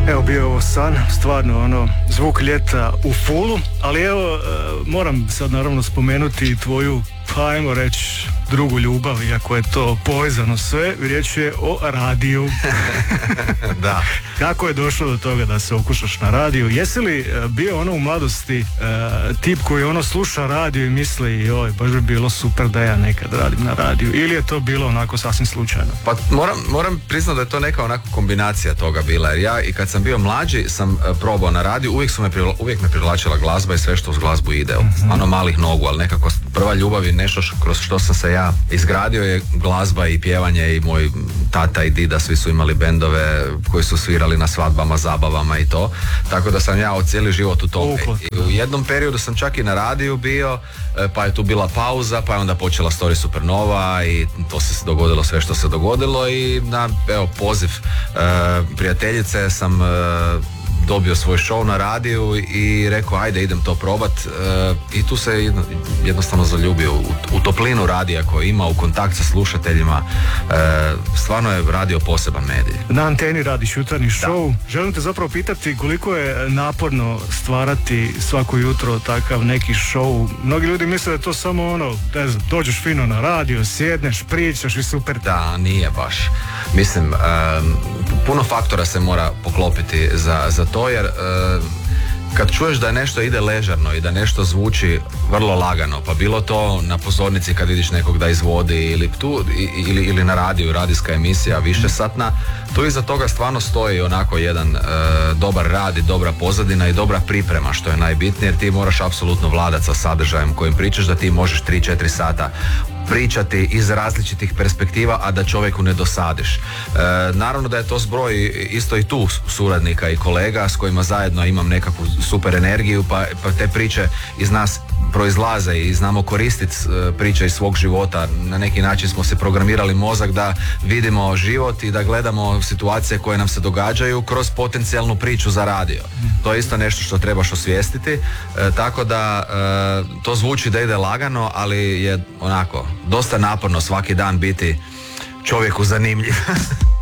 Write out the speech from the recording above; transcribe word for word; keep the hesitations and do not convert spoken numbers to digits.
Evo, bio je ovo san, stvarno ono, zvuk ljeta u fulu, ali evo, e, moram sad naravno spomenuti tvoju, pa ajmo reći, drugu ljubav, iako je to povezano sve, riječ je o radiju. Da. Kako je došlo do toga da se okušaš na radiju? Jesi li e, bio ono u mladosti e, tip koji ono sluša radio i misli, joj, baš bi bilo super da ja nekad radim na radiju, ili je to bilo onako sasvim slučajno? Pa moram, moram priznati da je to neka onako kombinacija toga bila, jer ja i kad sam bio mlađi sam probao na radiju, uvijek, su me, privla, uvijek me privlačila glazba i sve što uz glazbu ide, mm-hmm. Ano malih nogu, ali nekako prva ljubav je nešto š, kroz što sam se ja izgradio je glazba i pjevanje, i moj tata i dida svi su imali bendove koji su svirali na svadbama, zabavama i to, tako da sam ja od cijeli život u tome. I u jednom periodu sam čak i na radiju bio, pa je tu bila pauza, pa je onda počela Story Supernova i to se dogodilo sve što se dogodilo i na evo, poziv e, prijateljice sam e, dobio svoj show na radiju i rekao ajde idem to probat e, i tu se jedno, jednostavno zaljubio u, u toplinu radija koji ima, u kontakt sa slušateljima, e, stvarno je radio poseban medij. Na anteni radiš jutarnji show, želim te zapravo pitati koliko je naporno stvarati svako jutro takav neki show. Mnogi ljudi misle da je to samo ono, ne znam, dođeš fino na radio, sjedneš, pričaš i super. Da, nije baš. Mislim, um, puno faktora se mora poklopiti za, za to, jer um, kad čuješ da nešto ide ležerno i da nešto zvuči vrlo lagano, pa bilo to na pozornici kad vidiš nekog da izvodi ili tu, ili, ili na radiju, radijska emisija višesatna, tu iza toga stvarno stoji onako jedan e, dobar rad i dobra pozadina i dobra priprema, što je najbitnije, jer ti moraš apsolutno vladati sa sadržajem kojim pričaš, da ti možeš tri četiri sata pričati iz različitih perspektiva, a da čovjeku ne dosadiš. E, naravno da je to zbroj isto i tu suradnika i kolega s kojima zajedno imam nekakvu super energiju, pa, pa te priče iz nas proizlaze i znamo koristiti priče iz svog života. Na neki način smo se programirali mozak da vidimo život i da gledamo situacije koje nam se događaju kroz potencijalnu priču za radio. To je isto nešto što trebaš osvijestiti, e, tako da e, to zvuči da ide lagano, ali je onako dosta naporno svaki dan biti čovjeku zanimljiv.